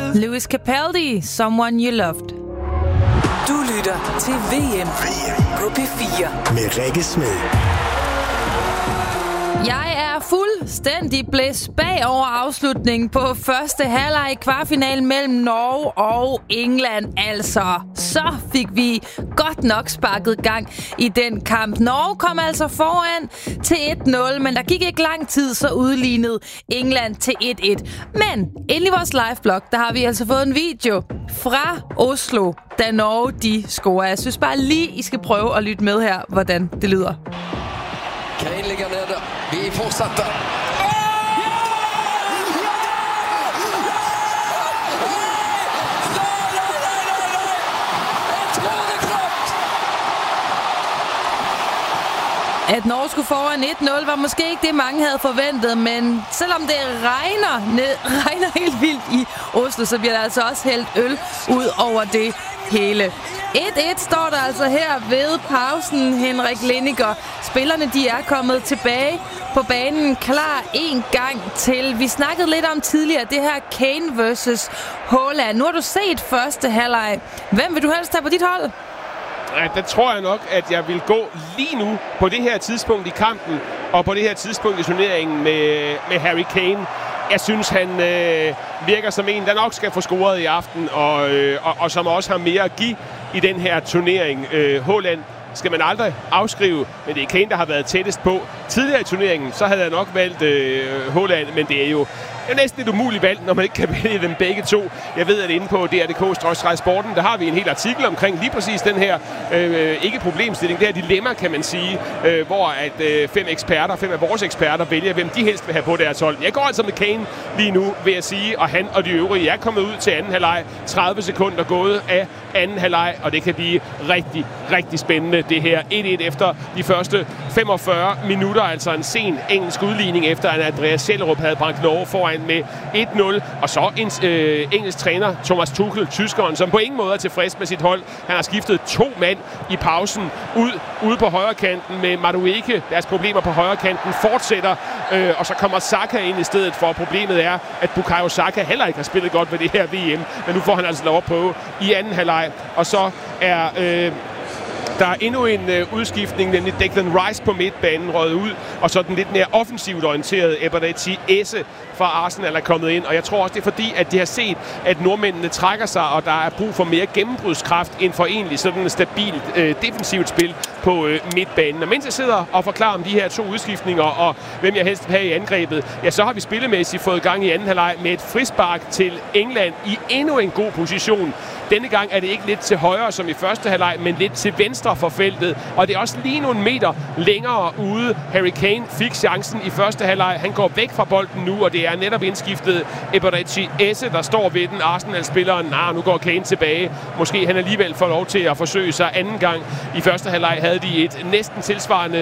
Lewis Capaldi, Someone You Loved. Du lytter til VM på P4 med Rikke Smed. Jeg er fuldstændig blæst bagover afslutningen på første halvleg i kvartfinalen mellem Norge og England. Altså, så fik vi godt nok sparket gang i den kamp. Norge kom altså foran til 1-0, men der gik ikke lang tid, så udlignede England til 1-1. Men inde i vores liveblog, der har vi altså fået en video fra Oslo, da Norge de scorer. Jeg synes bare lige, I skal prøve at lytte med her, hvordan det lyder. Kane ligger nede. Vi fortsätter. At Norge skulle foran 1-0 var måske ikke det, mange havde forventet, men selvom det regner helt vildt i Oslo, så bliver der altså også hældt øl ud over det hele. 1-1 står der altså her ved pausen, Henrik Lindiger. Spillerne de er kommet tilbage på banen, klar en gang til. Vi snakkede lidt om tidligere det her Kane versus Haaland. Nu har du set første halvleg. Hvem vil du helst have på dit hold? Ja, der tror jeg nok, at jeg vil gå lige nu på det her tidspunkt i kampen og på det her tidspunkt i turneringen med Harry Kane. Jeg synes, han virker som en, der nok skal få scoret i aften, og som også har mere at give i den her turnering. Haaland skal man aldrig afskrive, men det er Kane, der har været tættest på. Tidligere i turneringen, så havde jeg nok valgt Haaland, men det er jo næsten et umuligt valg, når man ikke kan vælge dem begge to. Jeg ved, at inde på DRDK/sporten, der har vi en hel artikel omkring lige præcis den her, ikke problemstilling, det her dilemma, kan man sige, hvor at 5 af vores eksperter vælger, hvem de helst vil have på deres hold. Jeg går altså med Kane lige nu, vil jeg sige, og han og de øvrige er kommet ud til anden halvleg. 30 sekunder gået af anden halvleg, og det kan blive rigtig, rigtig spændende, det her. 1-1 efter de første 45 minutter, altså en sen engelsk udligning, efter at Andreas Schellerup havde bragt Norge foran med 1-0, og så en engelsk træner, Thomas Tuchel, tyskeren, som på ingen måde er tilfreds med sit hold. Han har skiftet 2 mand i pausen ude på højre kanten med Madueke. Deres problemer på højre kanten fortsætter, og så kommer Saka ind i stedet for. Problemet er, at Bukayo Saka heller ikke har spillet godt ved det her VM, men nu får han altså lov at prøve i anden halvleg, og så er der er endnu en udskiftning, nemlig Declan Rice på midtbanen røget ud, og så den lidt mere offensivt orienterede Eberechi Eze fra Arsenal er kommet ind. Og jeg tror også, det er fordi, at de har set, at nordmændene trækker sig, og der er brug for mere gennembrudskraft end for egentlig sådan et stabilt defensivt spil på midtbanen. Og mens jeg sidder og forklarer om de her 2 udskiftninger, og hvem jeg helst vil have i angrebet, ja, så har vi spillemæssigt fået gang i anden halvleg med et frispark til England i endnu en god position. Denne gang er det ikke lidt til højre som i første halvleg, men lidt til venstre for feltet. Og det er også lige nogle meter længere ude. Harry Kane fik chancen i første halvleg. Han går væk fra bolden nu, og det er netop indskiftet Eberechi Eze, der står ved den. Arsenal-spilleren, nu går Kane tilbage. Måske han alligevel får lov til at forsøge sig anden gang. I første halvleg havde de et næsten tilsvarende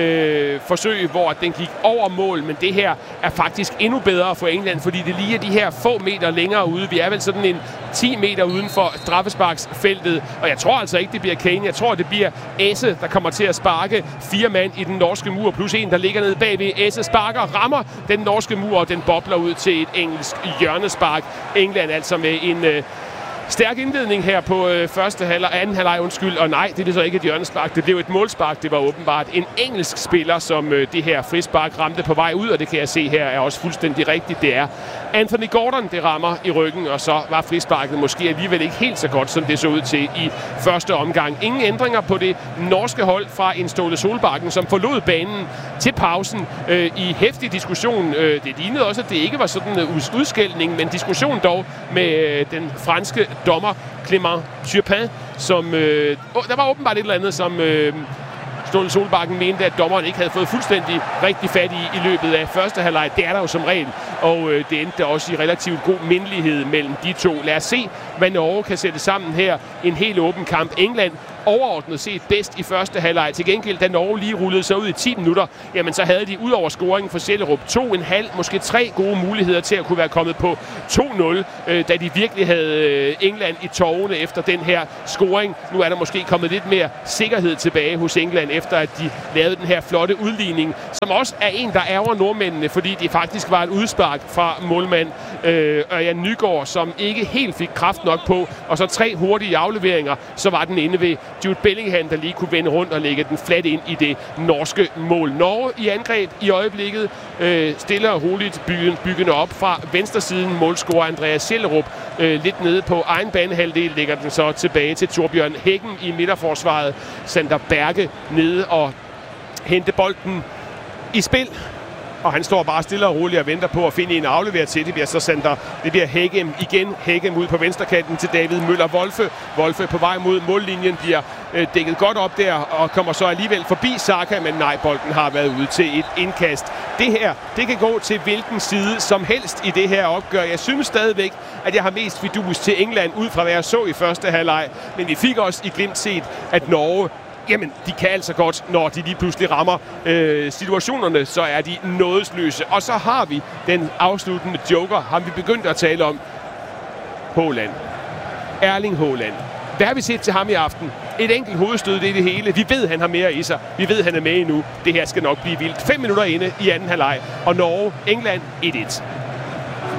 forsøg, hvor den gik over mål. Men det her er faktisk endnu bedre for England, fordi det lige er de her få meter længere ude. Vi er vel sådan en 10 meter uden for straffesparksfeltet, og jeg tror altså ikke, det bliver Kane. Jeg tror, det bliver Eze, der kommer til at sparke 4 mand i den norske mur, plus en, der ligger nede bagved. Eze sparker, rammer den norske mur, og den bobler ud til et engelsk hjørnespark. England altså med en stærk indledning her på anden halvleg, og nej, det er så ikke et hjørnespark, det blev et målspark. Det var åbenbart en engelsk spiller, som det her frispark ramte på vej ud, og det kan jeg se her er også fuldstændig rigtigt. Det er Anthony Gordon, det rammer i ryggen, og så var frisparket måske alligevel ikke helt så godt, som det så ud til i første omgang. Ingen ændringer på det norske hold fra en Ståle Solbakken, som forlod banen til pausen i heftig diskussion. Det lignede også, at det ikke var sådan en udskældning, men diskussion dog med den franske dommer Clément Turpin, som der var åbenbart et eller andet, som Ståle Solbakken mente, at dommeren ikke havde fået fuldstændig rigtig fat i løbet af første halvleg. Det er der jo som regel, og det endte også i relativt god mindelighed mellem de to. Lad os se, hvad Norge kan sætte sammen her. En helt åben kamp. England overordnet set bedst i første halvleg. Til gengæld, da Norge lige rullede sig ud i 10 minutter, jamen så havde de ud over scoringen for Schellerup 2,5, måske 3 gode muligheder til at kunne være kommet på 2-0, da de virkelig havde England i tovene efter den her scoring. Nu er der måske kommet lidt mere sikkerhed tilbage hos England, efter at de lavede den her flotte udligning, som også er en, der ærger nordmændene, fordi det faktisk var et udspark frispark fra målmand Ørjan Nygaard, som ikke helt fik kraft nok på, og så 3 hurtige afleveringer, så var den inde ved Jude Bellingham, der lige kunne vende rundt og lægge den flat ind i det norske mål. Norge i angreb i øjeblikket, stille og roligt byggende op fra venstresiden. Målscorer Andreas Schellerup lidt nede på egen banehalvdel, lægger den så tilbage til Torbjørn Hækken i midterforsvaret. Sander Berge nede og hente bolden i spil. Og han står bare stille og roligt og venter på at finde en at aflevere til. Det bliver Hægem igen. Hægem ud på venstrekanten til David Møller Wolfe. Wolfe på vej mod mållinjen bliver dækket godt op der og kommer så alligevel forbi Saka, men nej, bolden har været ude til et indkast. Det her, det kan gå til hvilken side som helst i det her opgør. Jeg synes stadigvæk, at jeg har mest fidus til England ud fra hvad jeg så i første halvleg. Men vi fik også i glimt set, at Norge, jamen, de kan altså godt, når de lige pludselig rammer situationerne, så er de nådesløse. Og så har vi den afsluttende joker, har vi begyndt at tale om. Haaland. Erling Haaland. Hvad har vi set til ham i aften? Et enkelt hovedstød, det er det hele. Vi ved, han har mere i sig. Vi ved, han er med endnu. Det her skal nok blive vildt. 5 minutter inde i anden halvleg. Og Norge, England 1-1.